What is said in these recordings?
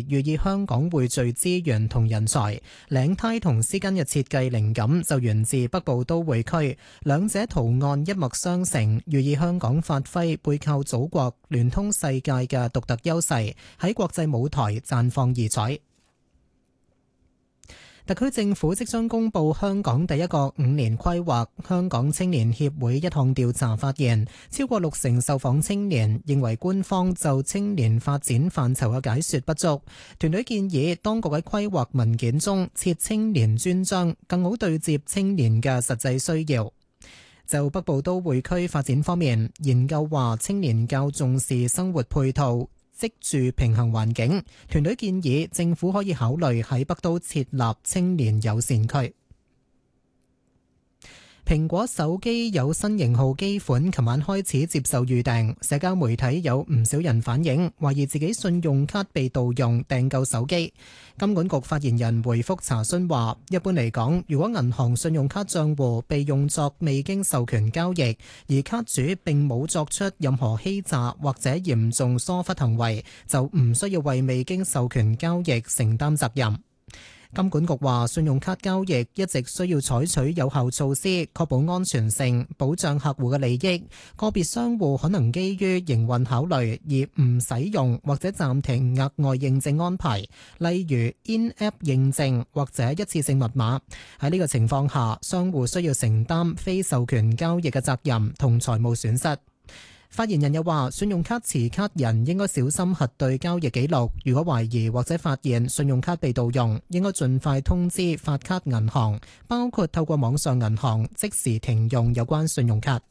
寓意香港匯聚資源同人才。領呔同絲巾嘅設計靈感就源自北部都會區，兩者圖案一脈相承，寓意香港發揮背靠祖國、聯通世界嘅獨特優勢，喺國際舞台綻放異彩。特區政府即將公布香港第一個5年規劃。香港青年協會一項調查發現，超過60%受訪青年認為官方就青年發展範疇嘅解說不足。團隊建議當局喺規劃文件中設青年專章，更好對接青年嘅實際需要。就北部都會區發展方面，研究話青年較重視生活配套、職住平衡環境，團隊建議政府可以考慮喺北都設立青年友善區。蘋果手機有新型號機款，琴晚開始接受預訂。社交媒體有唔少人反映，懷疑自己信用卡被盜用訂購手機。金管局發言人回覆查詢話，一般嚟講，如果銀行信用卡帳戶被用作未經授權交易，而卡主並冇作出任何欺詐或者嚴重疏忽行為，就唔需要為未經授權交易承擔責任。金管局話，信用卡交易一直需要採取有效措施，確保安全性，保障客戶嘅利益。個別商戶可能基於營運考慮而唔使用或者暫停額外認證安排，例如 in-app 認證或者一次性密碼。喺呢個情況下，商戶需要承擔非授權交易嘅責任同財務損失。發言人又話，信用卡持卡人應該小心核對交易記錄，如果懷疑或者發現信用卡被盜用，應該盡快通知發卡銀行，包括透過網上銀行即時停用有關信用卡。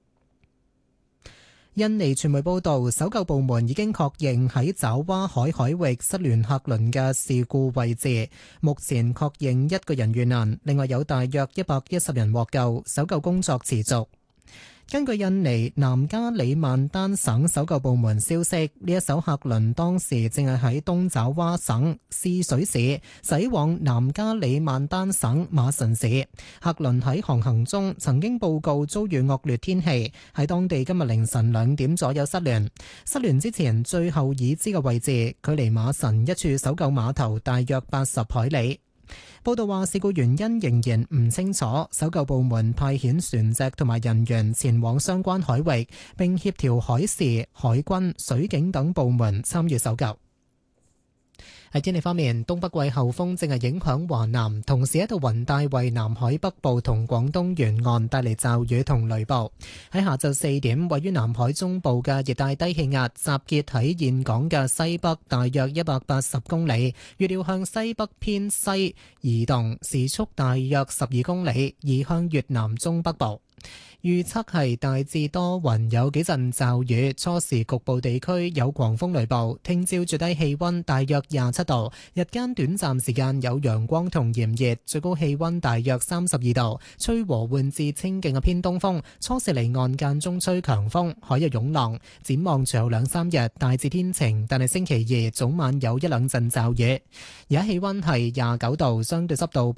印尼傳媒報道，搜救部門已經確認喺爪哇海域失聯客輪嘅事故位置，目前確認1個人遇難，另外有大約110人獲救，搜救工作持續。根據印尼南加里曼丹省搜救部門消息，呢一艘客輪當時正係喺東爪哇省泗水市駛往南加里曼丹省馬臣市。客輪喺航行中曾經報告遭遇惡劣天氣，喺當地今日凌晨2點左右失聯。失聯之前最後已知嘅位置，距離馬臣一處搜救碼頭大約80海里。報道話，事故原因仍然唔清楚，搜救部門派遣船隻同埋人員前往相關海域，並協調海事、海軍、水警等部門參與搜救。喺天氣方面，東北季候風正係影響華南，同時一道雲帶為南海北部同廣東沿岸帶嚟驟雨同雷暴。喺下晝4點，位於南海中部嘅熱帶低氣壓集結喺峴港嘅西北大約180公里，預料向西北偏西移動，時速大約12公里，移向越南中北部。預測係大致多雲，有幾陣驟雨，初時局部地區有狂風雷暴。聽朝最低氣溫大約27度，日間短暫時間有陽光同炎熱，最高氣溫大約32度，吹和緩至清勁嘅偏東風，初時離岸間中吹強風，海有湧浪。展望隨後2-3日大致天晴，但係星期2早晚有1-2陣驟雨。而家氣溫係29度，相對濕度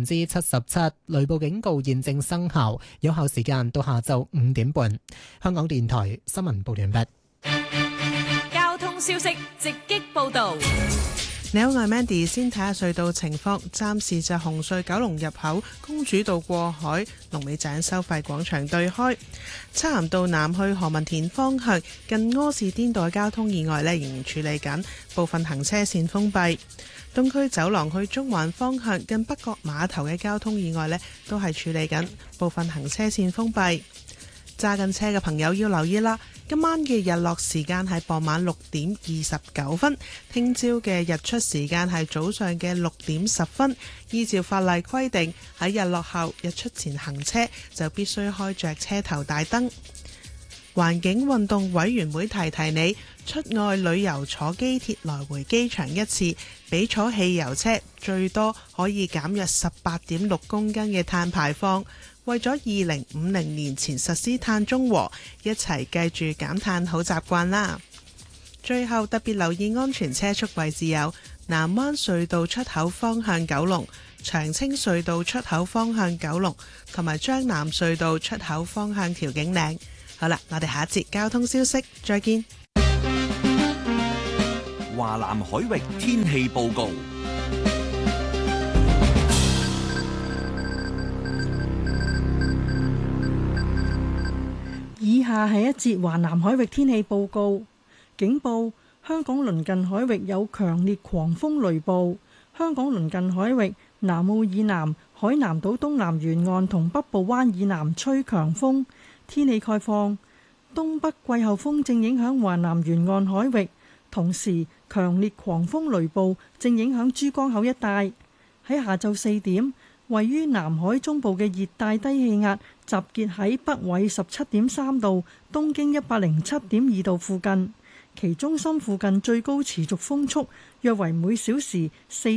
77%，雷暴警告現正生效，有效時間到下晝5點半。香港電台新聞報完畢。 交通消息直擊報道。 你好，我係 Mandy， 先睇下隧道情況。暫時就紅隧九龍入口公主道過海、龍尾站收費廣場對開、漆咸道南去何文田方向近柯士甸道嘅交通意外仍然處理緊，部分行車線封閉。東區走廊去中環方向近北角碼頭嘅交通意外都係處理緊，部分行車線封閉。揸緊車嘅朋友要留意啦，今晚嘅日落時間係傍晚6點29分，聽朝嘅日出時間係早上嘅6點10分。依照法例規定，喺日落後日出前行車就必須開着車頭大燈。環境運動委員會提提你，出外旅遊坐機鐵來回機場一次，比坐汽油車最多可以減約18.6公斤嘅碳排放。為咗2050年前實施碳中和，一齊記住減碳好習慣啦。最後特別留意安全車速位置有南灣隧道出口方向九龍、長青隧道出口方向九龍，同埋將南隧道出口方向調景嶺。好啦，我哋下一節交通消息再見。 華南海域天氣報告。 以下係一節華南海域天氣報告。警報：香港鄰近海域有強烈狂風雷暴。香港鄰近海域南澳以南、海南島東南沿岸同北部灣以南吹強風。天氣概況：東北季候風正影響華南沿岸海域，同時強烈狂風雷暴正影響珠江口一帶。喺下晝4點，位於南海中部嘅熱帶低氣壓集結喺北緯17.3度、東經107.2度附近，其中心附近最高持續風速約為每小時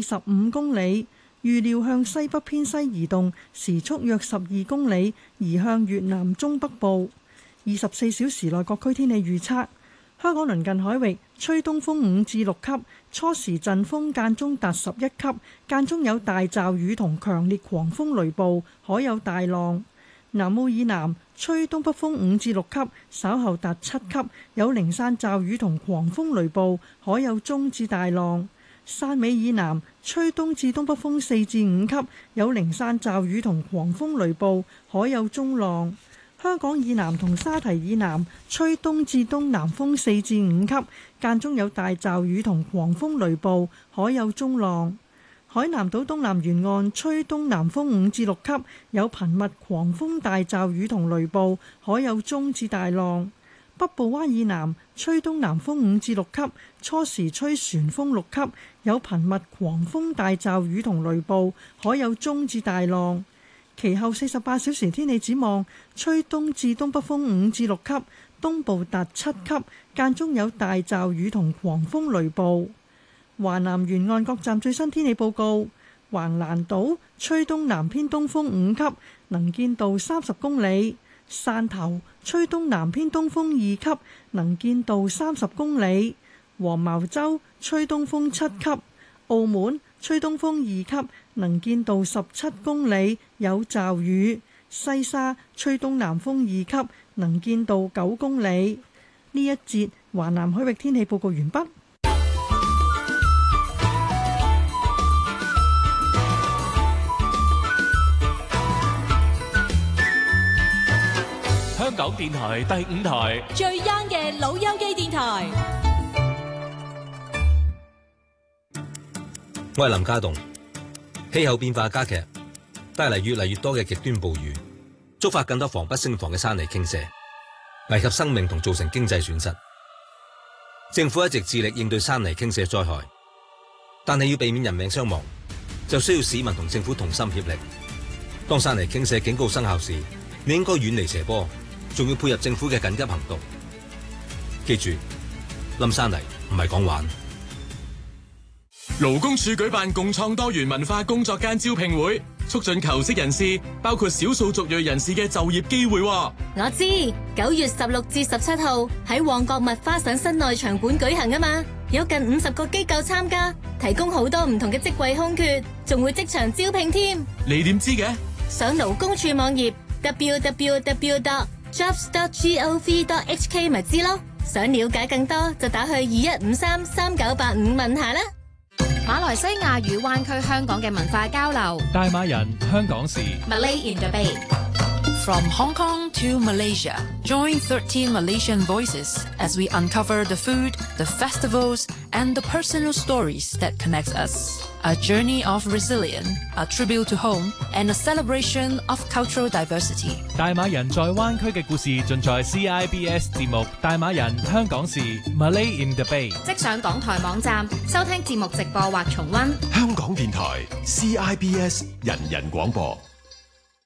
45公里，預料向西北偏西移動，時速約12公里，移向越南中北部。24小時內各區天氣預測：香港鄰近海域吹東風5至6級，初時陣風間中達11級，間中有大驟雨同強烈狂風雷暴，海有大浪。南澳以南吹東北風5至6級，稍後達7級，有零散驟雨同狂風雷暴，海有中至大浪。汕尾以南吹東至東北風4至5級，有零散驟雨同狂風雷暴，海有中浪。香港以南同沙堤以南吹東至東南風4至5級，間中有大驟雨同狂風雷暴，海有中浪。海南島東南沿岸吹東南風5至6級，有頻密狂風大驟雨同雷暴，海有中至大浪。北部灣以南吹東南風5至6級，初時吹旋風6級，有頻密狂風大驟雨同雷暴，海有中至大浪。其後48小時天氣展望：吹東至東北風5至6級，東部達7級，間中有大驟雨同狂風雷暴。華南沿岸各站最新天氣報告：橫瀾島吹東南偏東風5級，能見度30公里；汕頭吹東南偏東風2級，能見度30公里；黃茅洲吹東風7級；澳門吹東風2級，能見度17公里，有驟雨；西沙吹東南風2級，能見度9公里。呢一節華南海域天氣報告完畢。 香港電台第5台最 young 嘅老友記電台。 我係林家棟。氣候變化加劇，帶嚟越嚟越多嘅極端暴雨，觸發更多防不勝防嘅山泥傾瀉，危及生命同造成經濟損失。政府一直致力應對山泥傾瀉災害，但係要避免人命傷亡，就需要市民同政府同心協力。當山泥傾瀉警告生效時，你應該遠離斜坡，仲要配合政府嘅緊急行動。記住，冧山泥唔係講玩。 勞工處舉辦共創多元文化工作間招聘會，促進求職人士，包括少數族裔人士嘅就業機會。 我知9月16至17號喺旺角麥花臣室內場館舉行啊嘛，有近50個機構參加，提供好多唔同嘅職位空缺，仲會即場招聘添。 你點知嘅？ 上勞工處網頁 www.jobs.gov.hk 咪知咯。想了解更多就打去21533985問下啦。 馬來西亞與灣區香港嘅文化交流， 大馬人香港事 Malay in the Bay. From Hong Kong to Malaysia, join 13 Malaysian voices as we uncover the food, the festivals, and the personal stories that connect us. A journey of resilience, a tribute to home, and a celebration of cultural diversity. 大馬人在灣區嘅故事盡在 CIBS 節目《大馬人香港事》Malay in the Bay。 即上港台網站收聽節目直播或重溫。 香港電台 CIBS 人人廣播。